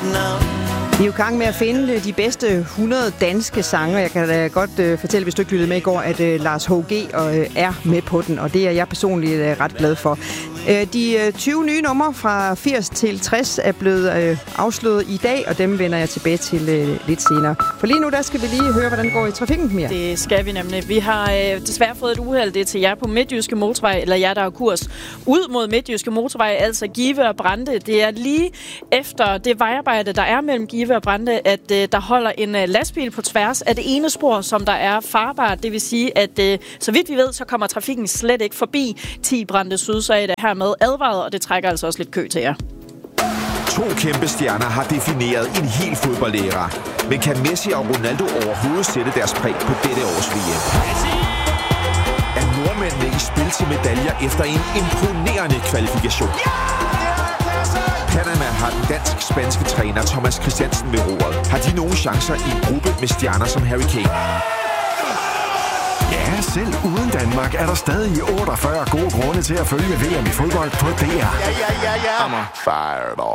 Vi er jo i gang med at finde de bedste 100 danske sange. Jeg kan da godt fortælle, hvis du ikke lyttede med i går, at Lars H.G. er med på den, og det er jeg personligt ret glad for. De 20 nye numre fra 80 til 60 er blevet afslået i dag, og dem vender jeg tilbage til lidt senere. For lige nu, der skal vi lige høre, hvordan det går i trafikken, Mia. Det skal vi nemlig. Vi har desværre fået et uheld. Det er til jer på Midtjyske Motorvej, eller jer, der har kurs ud mod Midtjyske Motorvej, altså Give og Brande. Det er lige efter det vejarbejde, der er mellem Give og Brande, at der holder en lastbil på tværs af det ene spor, som der er farbart. Det vil sige, at så vidt vi ved, så kommer trafikken slet ikke forbi 10 Brande Syd, så er det hermed advaret, og det trækker altså også lidt kø til jer. To kæmpe stjerner har defineret en hel fodboldæra. Men kan Messi og Ronaldo overhovedet sætte deres præg på dette års VM? Er nordmændene i spil til medaljer efter en imponerende kvalifikation? Panama har den dansk-spanske træner Thomas Christiansen ved roret. Har de nogen chancer i en gruppe med stjerner som Harry Kane? Ja, selv uden Danmark er der stadig 48 gode grunde til at følge VM i fodbold på DR. Ja. I'm fired off.